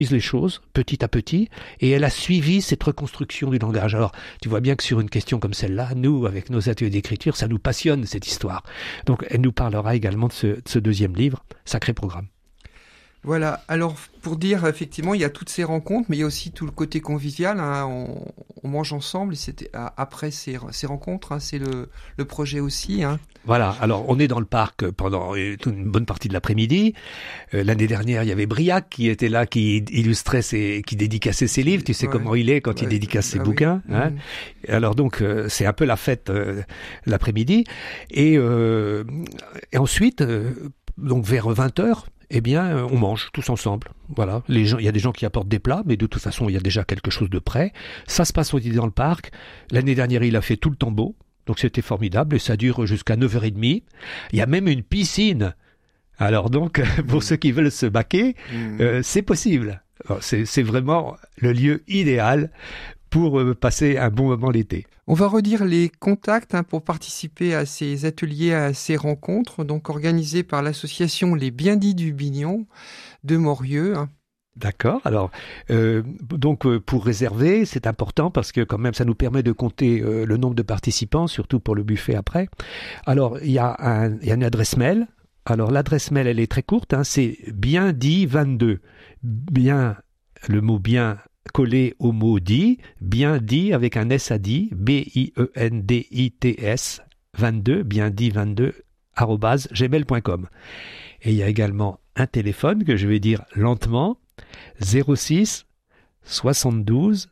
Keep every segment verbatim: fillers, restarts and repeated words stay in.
les choses petit à petit et elle a suivi cette reconstruction du langage. Alors, tu vois bien que sur une question comme celle-là, nous, avec nos ateliers d'écriture, ça nous passionne cette histoire. Donc, elle nous parlera également de ce, de ce deuxième livre, Sacré Programme. Voilà, alors pour dire, effectivement, il y a toutes ces rencontres, mais il y a aussi tout le côté convivial, hein, on, on mange ensemble, et c'était, après ces, ces rencontres, hein, c'est le, le projet aussi. Hein. Voilà, alors on est dans le parc pendant une bonne partie de l'après-midi. Euh, l'année dernière, il y avait Briac qui était là, qui illustrait, ses, qui dédicaçait ses livres, tu sais ouais. comment il est quand ouais. il dédicace ses ah, bouquins. Oui. Hein. Mmh. Alors donc, euh, c'est un peu la fête euh, l'après-midi. Et, euh, et ensuite, euh, donc vers vingt heures, eh bien, on mange tous ensemble. Voilà. Les gens, il y a des gens qui apportent des plats, mais de toute façon, il y a déjà quelque chose de prêt. Ça se passe aussi dans le parc. L'année dernière, il a fait tout le tombeau. Donc, c'était formidable et ça dure jusqu'à neuf heures trente. Il y a même une piscine. Alors donc, pour mmh. ceux qui veulent se baquer, mmh. euh, c'est possible. Alors, c'est, c'est vraiment le lieu idéal pour euh, passer un bon moment l'été. On va redire les contacts hein, pour participer à ces ateliers, à ces rencontres, donc organisées par l'association Les Bien-Dits du Bignon de Morieux. Hein. D'accord. Alors, euh, donc euh, pour réserver, c'est important parce que quand même, ça nous permet de compter euh, le nombre de participants, surtout pour le buffet après. Alors, il y a un, il y a une adresse mail. Alors, l'adresse mail, elle est très courte. Hein, c'est bien dit vingt-deux. Bien, le mot bien collé au mot dit, bien dit avec un S à dit, B I E N D I T S vingt-deux, bien dit vingt-deux, arobase gmail point com. Et il y a également un téléphone que je vais dire lentement, zéro six soixante-douze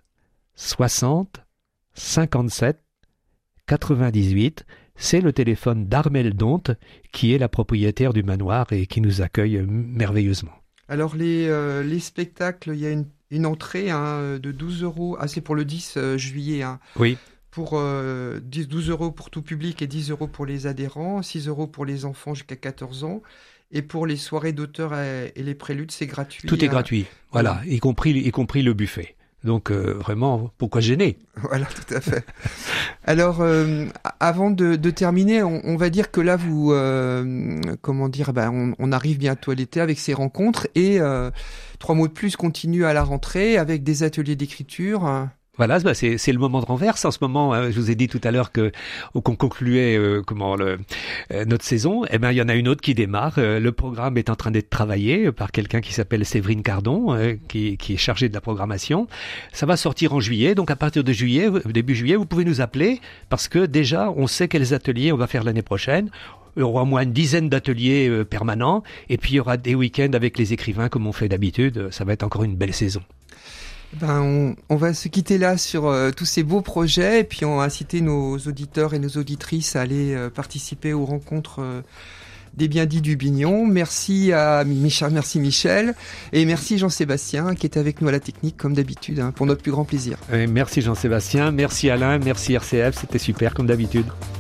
soixante cinquante-sept quatre-vingt-dix-huit. C'est le téléphone d'Armelle Donte qui est la propriétaire du manoir et qui nous accueille merveilleusement. Alors les, euh, les spectacles, il y a une Une entrée hein, de douze euros, ah, c'est pour le dix juillet. Hein, oui. Pour euh, dix, douze euros pour tout public et dix euros pour les adhérents, six euros pour les enfants jusqu'à quatorze ans. Et pour les soirées d'auteurs et, et les préludes, c'est gratuit. Tout est hein. gratuit, voilà, y compris, y compris le buffet. Donc euh, vraiment, pourquoi gêner ? Voilà, tout à fait. Alors, euh, avant de, de terminer, on, on va dire que là, vous, euh, comment dire, ben, on, on arrive bientôt à l'été avec ces rencontres et euh, Trois mots de plus continue à la rentrée avec des ateliers d'écriture. Voilà, bah c'est, c'est le moment de renverse. En ce moment, hein, je vous ai dit tout à l'heure que qu'on concluait euh, comment le, euh, notre saison. Eh ben, il y en a une autre qui démarre. Euh, le programme est en train d'être travaillé par quelqu'un qui s'appelle Séverine Cardon, euh, qui, qui est chargé de la programmation. Ça va sortir en juillet. Donc, à partir de juillet, début juillet, vous pouvez nous appeler parce que déjà, on sait quels ateliers on va faire l'année prochaine. Il y aura au moins une dizaine d'ateliers euh, permanents. Et puis, il y aura des week-ends avec les écrivains comme on fait d'habitude. Ça va être encore une belle saison. Ben, on, on va se quitter là sur euh, tous ces beaux projets et puis on va inciter nos auditeurs et nos auditrices à aller euh, participer aux rencontres euh, des Bien-Dits du Bignon. Merci à Michel, merci Michel et merci Jean-Sébastien qui est avec nous à la technique comme d'habitude hein, pour notre plus grand plaisir. Et merci Jean-Sébastien, merci Alain, merci R C F, c'était super comme d'habitude.